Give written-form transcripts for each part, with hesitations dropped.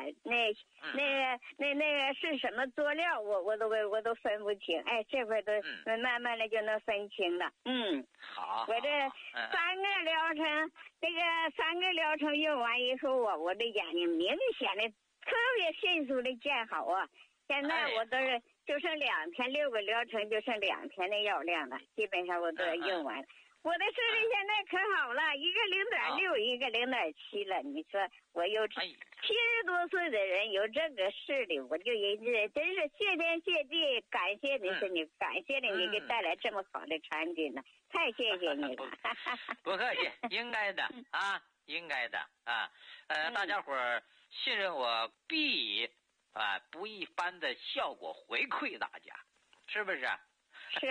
那个是什么佐料，我都分不清。哎，这回都慢慢的就能分清了。 好， 我这3个疗程，这个3个疗程用完以后我的眼睛明显的特别迅速的见好啊。现在我都是就剩2天，6个疗程就剩2天的药量了，基本上我都要用完。我的视力现在可好了，一个0.6，一个0.7了。你说我有70多岁的人有这个视力，我就真是谢天谢地，感谢你是你，感谢你给带来这么好的产品呢，太谢谢你了。 不客气，应该的啊，应该的啊。大家伙儿信任我，必以不一般的效果回馈大家，是不是？ 是。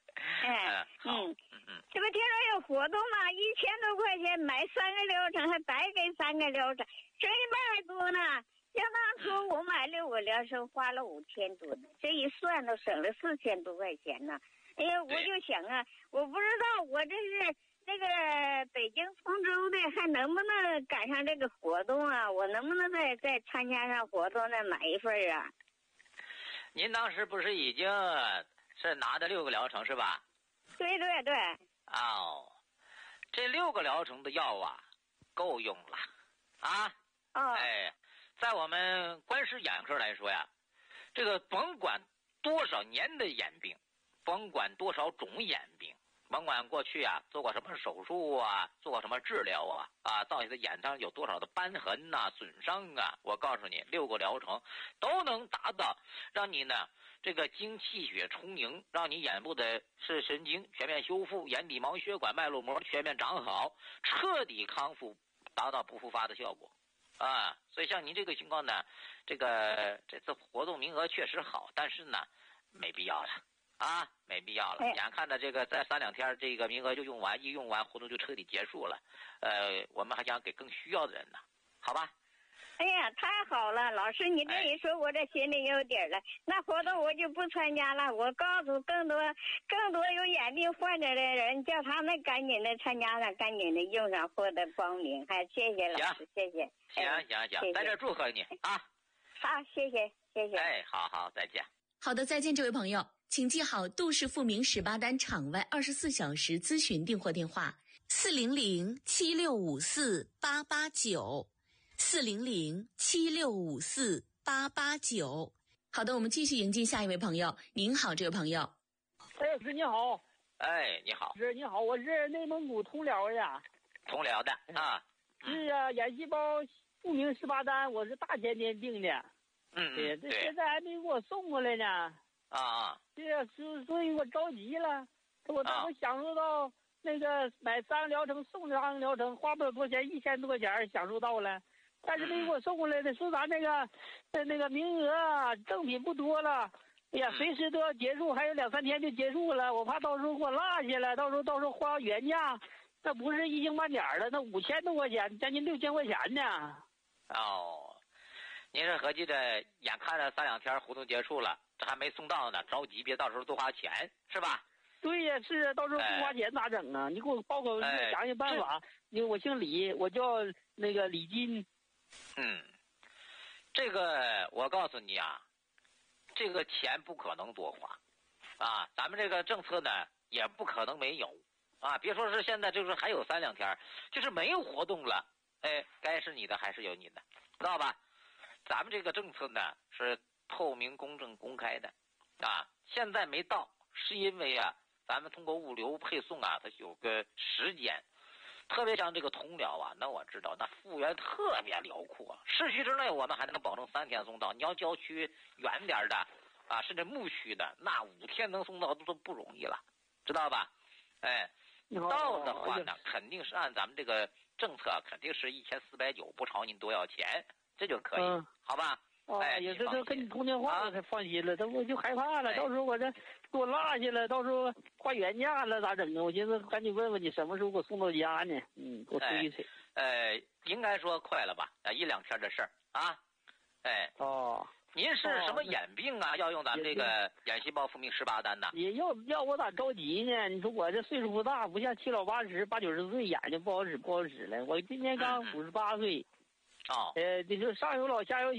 这不听说有活动吗？1000多块钱买3个疗程，还白给3个疗程，省一半还多呢。像当初我买6个疗程花了5000多呢，这一算都省了4000多块钱呢。哎呀，我就想啊，我不知道我这是那个北京通州的，还能不能赶上这个活动啊？我能不能再参加上活动再买一份啊？ 您当时不是已经是拿的6个疗程是吧？ 对。 哦，这6个疗程的药啊，够用了啊。在我们观视眼科来说呀，这个甭管多少年的眼病，甭管多少种眼病，甭管过去啊做过什么手术啊，做过什么治疗啊，到你的眼上有多少的斑痕呐、损伤啊，我告诉你，6个疗程都能达到让你呢这个精气血充盈，让你眼部的视神经全面修复，眼底毛血管脉络膜全面长好，彻底康复，达到不复发的效果啊。所以像您这个情况呢，这次活动名额确实好，但是呢没必要了啊，没必要了。眼看着这个在3、2天这个名额就用完，一用完活动就彻底结束了。我们还想给更需要的人呢，好吧？ 哎呀，太好了，老师，你这一说，我这心里有底了。那活动我就不参加了，我告诉更多有眼病患者的人，叫他们赶紧的参加上，赶紧的用上，获得光明。还谢谢老师，谢谢。 行，在这祝贺你啊！ 好，谢谢。 好，再见。 好的，再见，这位朋友，请记好杜氏复明18单场外24小时咨询订货电话：400-7654-889，400-7654-889。好的，我们继续迎接下一位朋友。您好，这位朋友。 是你好。 你好。 是你好，我是内蒙古通辽的。 通辽的啊。 是啊，眼细胞复明18单，我是大前天订的。这现在还没给我送过来呢。对啊，所以我着急了。我享受到那个买3个疗程送3个疗程，花不了多钱，1000多块钱享受到了。但是没给我送过来的，说咱那个名额啊，赠品不多了。哎呀，随时都要结束，还有2、3天就结束了，我怕到时候给我落下了，到时候花原价，那不是一星半点的，那5000多块钱，将近6000块钱呢。 您是合计着眼看着3、2天活动结束了，这还没送到呢，着急，别到时候多花钱，是吧？ 对呀，是啊，到时候不花钱咋整啊？你给我报个想想办法。我姓李，我叫那个李金。 这个我告诉你啊，这个钱不可能多花啊，咱们这个政策呢也不可能没有啊。别说是现在就是还有3、2天，就是没有活动了，该是你的还是有你的，知道吧？咱们这个政策呢是透明、公正、公开的啊。现在没到，是因为啊，咱们通过物流配送啊，它有个时间。特别像这个通辽啊，那我知道那幅员特别辽阔，市区之内我们还能保证3天送到，你要郊区远点的啊，甚至牧区的，那5天能送到都不容易了，知道吧？到的话呢，肯定是按咱们这个政策，肯定是1490，不朝您多要钱，这就可以，好吧？ 也是跟你通电话我才放心了，我就害怕了，到时候我这给我落下了，到时候花原价了咋整啊？我寻思赶紧问问你什么时候给我送到家呢？给我催一催。 应该说快了吧？1、2天的事儿啊。您是什么眼病啊？要用咱们这个眼细胞复明18单呢？ 也要我咋着急呢？你说我这岁数不大，不像7、80、80、90岁，眼睛不好使了。我今年刚58岁。你说上有老下有小。